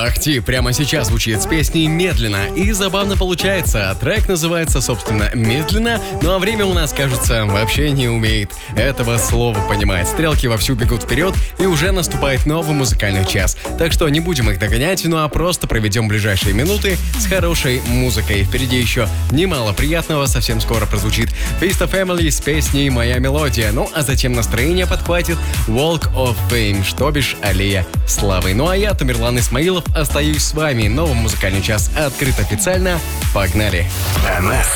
Бахти прямо сейчас звучит с песней «Медленно» и забавно получается. Трек называется, собственно, «Медленно», ну а время у нас, кажется, вообще не умеет этого слова понимать. Стрелки вовсю бегут вперед, и уже наступает новый музыкальный час. Так что не будем их догонять, ну а просто проведем ближайшие минуты с хорошей музыкой. Впереди еще немало приятного, совсем скоро прозвучит Fist of Family с песней «Моя мелодия». Ну а затем настроение подхватит Walk of Fame, что бишь аллея славы. Ну а я, Тамерлан Исмаилов, остаюсь с вами. Новый музыкальный час открыт официально. Погнали!